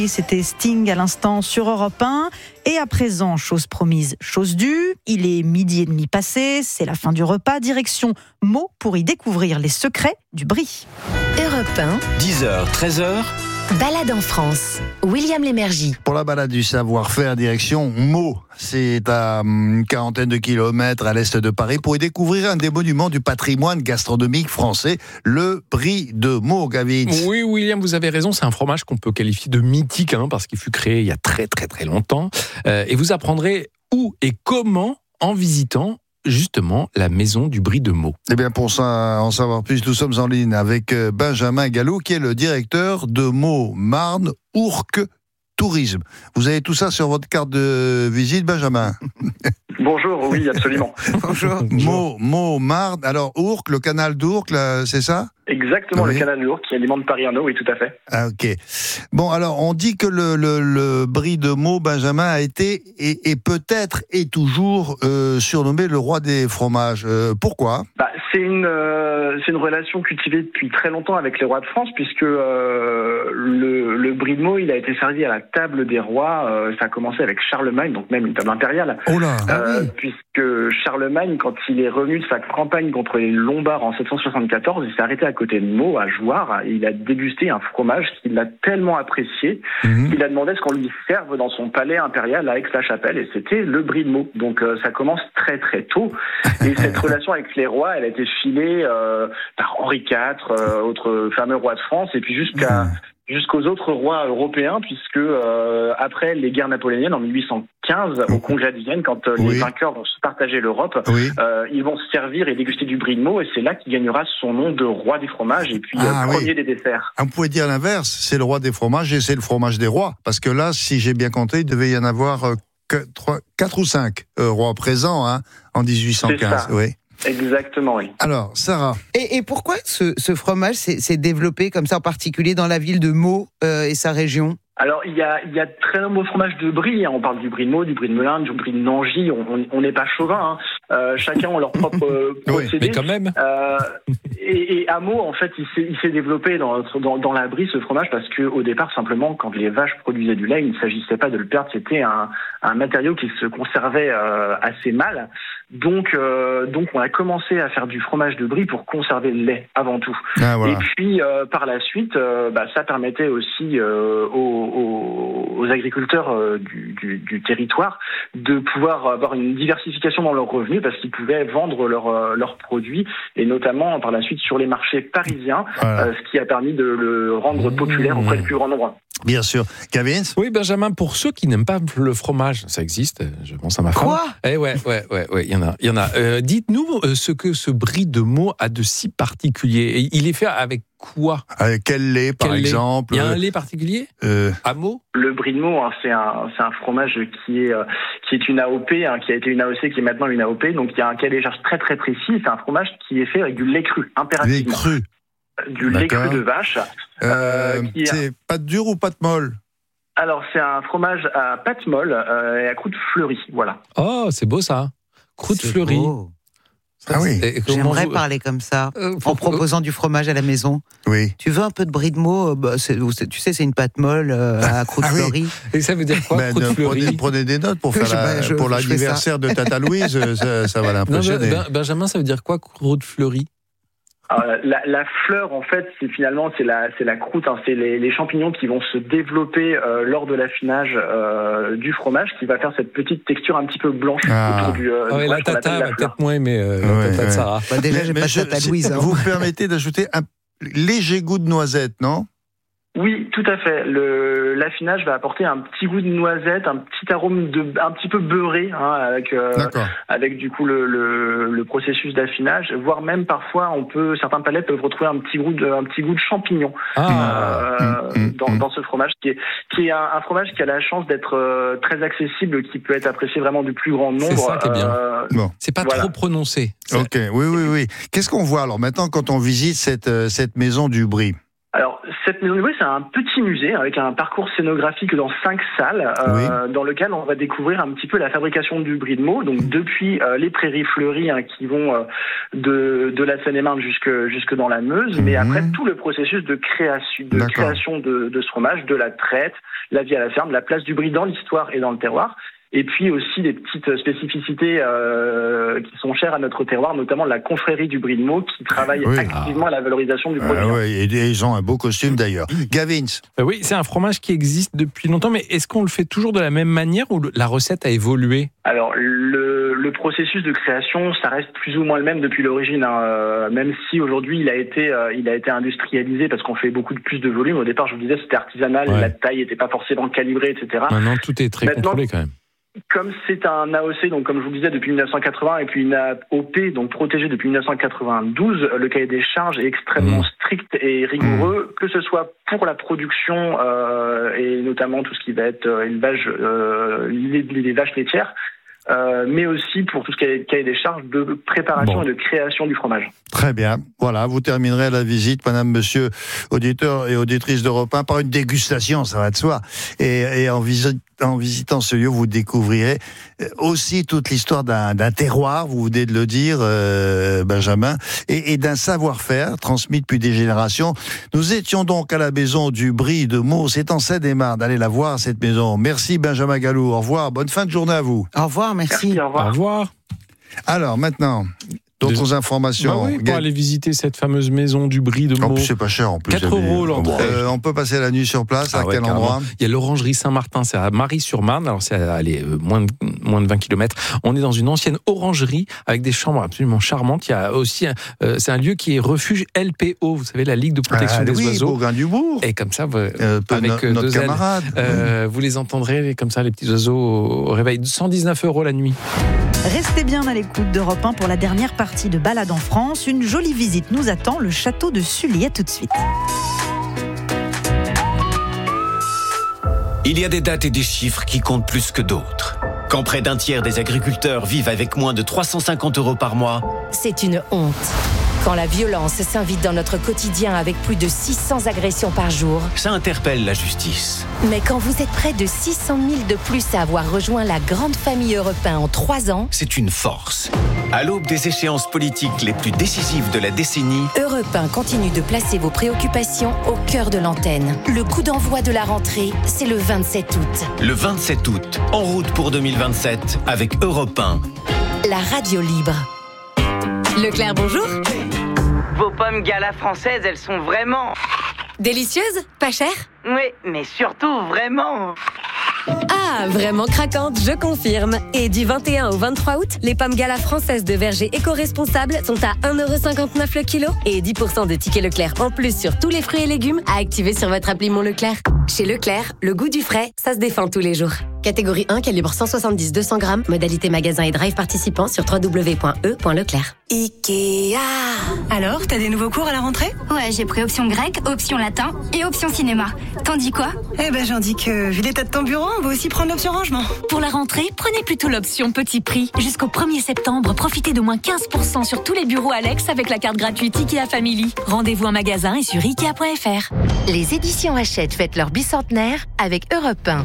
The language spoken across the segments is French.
C'était Sting à l'instant sur Europe 1. Et à présent, chose promise, chose due. Il est 12h30 passé, c'est la fin du repas. Direction Meaux pour y découvrir les secrets du Brie. Europe 1, 10h, 13h. Balade en France. William Lémergie. Pour la balade du savoir-faire, direction Meaux. C'est à une quarantaine de kilomètres à l'est de Paris pour y découvrir un des monuments du patrimoine gastronomique français, le Brie de Meaux, Gavin. Oui, William, vous avez raison. C'est un fromage qu'on peut qualifier de mythique, parce qu'il fut créé il y a très très très longtemps. Et vous apprendrez où et comment en visitant justement la maison du Brie de Meaux. Eh bien, pour ça, en savoir plus, nous sommes en ligne avec Benjamin Gallo, qui est le directeur de Meaux Marne Ourcq Tourisme. Vous avez tout ça sur votre carte de visite, Benjamin? Bonjour, oui, absolument. Bonjour. Meaux Marne. Alors, Ourcq, le canal d'Ourcq, là, c'est ça? Exactement, oui. Le canal de l'Ourcq qui alimente Paris en eau, oui, tout à fait. Ah, ok. Bon, alors, on dit que le Brie de Meaux, Benjamin, a été et peut-être est toujours surnommé le roi des fromages. Pourquoi? C'est une relation cultivée depuis très longtemps avec les rois de France, puisque le Brie de Meaux, il a été servi à la table des rois. Ça a commencé avec Charlemagne, donc même une table impériale. Oh là, oui. Puisque Charlemagne, quand il est revenu de sa campagne contre les Lombards en 774, il s'est arrêté à côté de Meaux, à Jouarre, et il a dégusté un fromage qu'il a tellement apprécié qu'il a demandé ce qu'on lui serve dans son palais impérial à Aix-la-Chapelle, et c'était le Brie de Meaux. Donc ça commence très très tôt, et cette relation avec les rois, elle a été filée par Henri IV, autre fameux roi de France, et puis jusqu'aux autres rois européens, puisque après les guerres napoléoniennes en 1815, au Congrès de Vienne, quand les vainqueurs vont se partager l'Europe, ils vont se servir et déguster du Brie de Meaux, et c'est là qu'il gagnera son nom de roi des fromages, et puis premier des desserts. On pourrait dire l'inverse, c'est le roi des fromages et c'est le fromage des rois, parce que là, si j'ai bien compté, il devait y en avoir 4 ou 5 rois présents en 1815. C'est ça. Oui. Exactement, oui. Alors, Sarah. Et pourquoi ce fromage s'est développé comme ça, en particulier dans la ville de Meaux et sa région? Alors, il y a de très nombreux fromages de Brie. On parle du Brie de Meaux, du Brie de Melun, du Brie de Nangy. On n'est pas chauvin. Chacun a leur propre procédé. Mais quand même. Et à Meaux, en fait, il s'est développé dans la Brie, ce fromage, parce que au départ, simplement, quand les vaches produisaient du lait, il ne s'agissait pas de le perdre. C'était un matériau qui se conservait assez mal. Donc, on a commencé à faire du fromage de Brie pour conserver le lait avant tout. Ah, voilà. Et puis, par la suite, ça permettait aussi aux agriculteurs du territoire de pouvoir avoir une diversification dans leurs revenus, parce qu'ils pouvaient vendre leurs produits, et notamment par la suite sur les marchés parisiens, ce qui a permis de le rendre populaire auprès du plus grand nombre. Bien sûr. Gavin? Oui, Benjamin, pour ceux qui n'aiment pas le fromage, ça existe, je pense à ma femme. Quoi? Ouais, il y en a. Dites-nous ce que ce Brie de Meaux a de si particulier. Et il est fait avec quoi? Avec quel lait, par exemple? Il y a un lait particulier à Meaux? Le Brie de Meaux, c'est un fromage qui est une AOP, qui a été une AOC, qui est maintenant une AOP. Donc il y a un cahier des charges très très précis. C'est un fromage qui est fait avec du lait cru, impérativement. Lait cru. Du lait cru de vache. C'est pâte dure ou pâte molle? Alors, c'est un fromage à pâte molle et à croûte fleurie, voilà. Oh, c'est beau ça. Croûte fleurie. Beau. Ah oui. J'aimerais parler comme ça, en proposant du fromage à la maison. Oui. Tu veux un peu de Brie de Meaux? Tu sais, c'est une pâte molle à croûte fleurie. Et ça veut dire quoi, croûte fleurie? Prenez des notes pour faire pour l'anniversaire de Tata Louise, ça va l'impressionner. Benjamin, ça veut dire quoi, croûte fleurie? La fleur, en fait, c'est la croûte, c'est les champignons qui vont se développer lors de l'affinage du fromage, qui va faire cette petite texture un petit peu blanche autour du fromage. La tata va peut-être moins aimer la tata de Sarah. Déjà, j'ai pas de tata Louise. Vous permettez d'ajouter un léger goût de noisette, non? Oui, tout à fait. L'affinage va apporter un petit goût de noisette, un petit arôme un petit peu beurré, avec du coup le processus d'affinage, voire même parfois certains palais peuvent retrouver un petit goût de champignon dans ce fromage qui est un fromage qui a la chance d'être très accessible, qui peut être apprécié vraiment du plus grand nombre. C'est ça qui est bien. C'est pas trop prononcé. Ok, oui. Qu'est-ce qu'on voit alors maintenant quand on visite cette maison du Brie? Alors, cette maison du bruit, c'est un petit musée avec un parcours scénographique dans 5 salles, dans lequel on va découvrir un petit peu la fabrication du brie de Meaux, donc depuis les prairies fleuries qui vont de la Seine-et-Marne jusque dans la Meuse, mais après tout le processus de création de ce fromage, de la traite, la vie à la ferme, la place du brie dans l'histoire et dans le terroir. Et puis aussi des petites spécificités qui sont chères à notre terroir, notamment la confrérie du brie de Meaux qui travaille activement à la valorisation du produit. Et ils ont un beau costume d'ailleurs. Gavins. Oui, c'est un fromage qui existe depuis longtemps, mais est-ce qu'on le fait toujours de la même manière ou la recette a évolué ? Alors le processus de création, ça reste plus ou moins le même depuis l'origine, même si aujourd'hui il a été industrialisé parce qu'on fait beaucoup plus de volume. Au départ, je vous disais, c'était artisanal, la taille n'était pas forcément calibrée, etc. Maintenant, tout est très contrôlé quand même. Comme c'est un AOC, donc comme je vous le disais, depuis 1980, et puis une AOP, donc protégée depuis 1992, le cahier des charges est extrêmement strict et rigoureux, que ce soit pour la production et notamment tout ce qui va être élevage, les vaches laitières, mais aussi pour tout ce qui est cahier des charges de préparation et de création du fromage. Très bien. Voilà, vous terminerez la visite, madame, monsieur, auditeurs et auditrices d'Europe 1, par une dégustation, ça va de soi. Et en visitant ce lieu, vous découvrirez aussi toute l'histoire d'un terroir, vous venez de le dire, Benjamin, et d'un savoir-faire transmis depuis des générations. Nous étions donc à la maison du brie de Meaux, c'est en Seine-et-Marne. Allez la voir, cette maison. Merci, Benjamin Galloux. Au revoir. Bonne fin de journée à vous. Au revoir, merci. Au revoir. Au revoir. Alors, maintenant, d'autres informations. Pour aller visiter cette fameuse maison du brie de Meaux. En plus, c'est pas cher en plus. 4 € l'entrée. On peut passer la nuit sur place, à quel endroit ? Il y a l'orangerie Saint-Martin, c'est à Marie-sur-Marne, alors c'est moins de 20 km. On est dans une ancienne orangerie avec des chambres absolument charmantes. Il y a aussi, c'est un lieu qui est refuge LPO, vous savez, la Ligue de protection des oiseaux. Bourgoin-du-Bourg. Et comme ça, avec notre deux camarade. vous les entendrez comme ça, les petits oiseaux au réveil. 119 € la nuit. Restez bien à l'écoute d'Europe 1 pour la dernière partie de Balade en France. Une jolie visite nous attend, le château de Sully. À tout de suite. Il y a des dates et des chiffres qui comptent plus que d'autres. Quand près d'un tiers des agriculteurs vivent avec moins de 350 € par mois, C'est une honte. Quand la violence s'invite dans notre quotidien avec plus de 600 agressions par jour. ça interpelle la justice. Mais quand vous êtes près de 600 000 de plus à avoir rejoint la grande famille Europe 1 en 3 ans, C'est une force. À l'aube des échéances politiques les plus décisives de la décennie, Europe 1 continue de placer vos préoccupations au cœur de l'antenne. Le coup d'envoi de la rentrée, c'est le 27 août. le 27 août, en route pour 2027 avec Europe 1. La radio libre. Leclerc, bonjour. Vos pommes Gala françaises, elles sont vraiment... Délicieuses, pas chères? Oui, mais surtout vraiment... Ah, vraiment craquante, je confirme. Et du 21 au 23 août, les pommes Gala françaises de verger éco-responsables sont à 1,59 € le kilo et 10% de tickets Leclerc en plus sur tous les fruits et légumes à activer sur votre appli Mon Leclerc. Chez Leclerc, le goût du frais, ça se défend tous les jours. Catégorie 1, calibre 170-200 grammes, modalité magasin et drive participant sur www.e.leclerc. Ikea. Alors, t'as des nouveaux cours à la rentrée ? Ouais, j'ai pris option grec, option latin et option cinéma. T'en dis quoi ? Eh ben, j'en dis que, vu l'état de ton bureau, on va aussi prendre l'option rangement. Pour la rentrée, prenez plutôt l'option petit prix. Jusqu'au 1er septembre, profitez de moins 15% sur tous les bureaux Alex avec la carte gratuite Ikea Family. Rendez-vous en magasin et sur Ikea.fr. Les éditions Hachette fêtent leur bicentenaire avec Europe 1.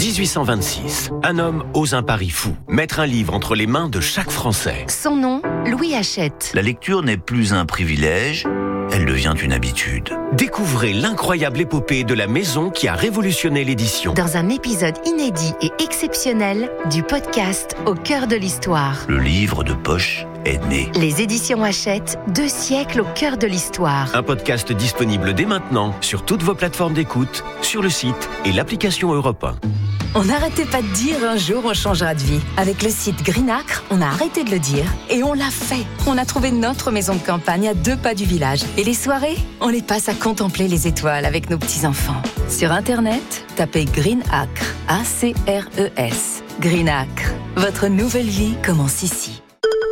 1826. Un homme ose un pari fou. Mettre un livre entre les mains de chaque Français. Son nom, Louis Hachette. La lecture n'est plus un privilège, elle devient une habitude. Découvrez l'incroyable épopée de la maison qui a révolutionné l'édition. Dans un épisode inédit et exceptionnel du podcast Au cœur de l'histoire. Le livre de poche est né. Les éditions Hachette, 2 siècles au cœur de l'histoire. Un podcast disponible dès maintenant sur toutes vos plateformes d'écoute, sur le site et l'application Europe 1. On n'arrêtait pas de dire un jour on changera de vie. Avec le site Greenacre, on a arrêté de le dire et on l'a fait. On a trouvé notre maison de campagne à 2 pas du village. Et les soirées, on les passe à contempler les étoiles avec nos petits-enfants. Sur Internet, tapez Greenacre, A-C-R-E-S. Greenacre, votre nouvelle vie commence ici.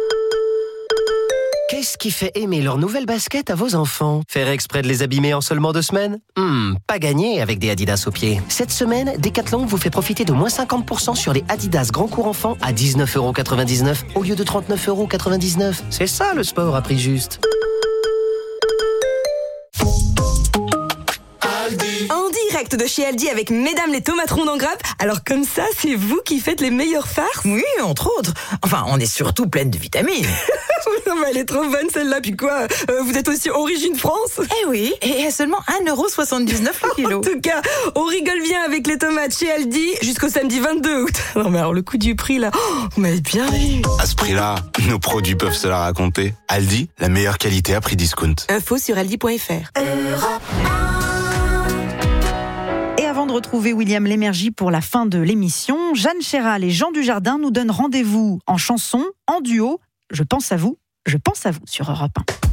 Qu'est-ce qui fait aimer leur nouvelle basket à vos enfants ? Faire exprès de les abîmer en seulement 2 semaines ? Pas gagné avec des Adidas aux pieds. Cette semaine, Decathlon vous fait profiter de moins 50% sur les Adidas Grand Cours Enfant à 19,99 € au lieu de 39,99 €. C'est ça le sport à prix juste. direct de chez Aldi avec Mesdames les tomates rondes en grappe. Alors comme ça, c'est vous qui faites les meilleures farces? Oui, entre autres. Enfin, on est surtout pleine de vitamines. Non mais elle est trop bonne celle-là, puis quoi, vous êtes aussi origine France? Eh oui, et à seulement 1,79€ le kilo. En tout cas, on rigole bien avec les tomates chez Aldi jusqu'au samedi 22 août. Non mais alors le coût du prix là, vous m'avez bien vu. À ce prix-là, nos produits peuvent se la raconter. Aldi, la meilleure qualité à prix discount. Info sur aldi.fr. Et avant de retrouver William Lémergie pour la fin de l'émission, Jeanne Chéral et Jean Dujardin nous donnent rendez-vous en chanson, en duo. Je pense à vous sur Europe 1.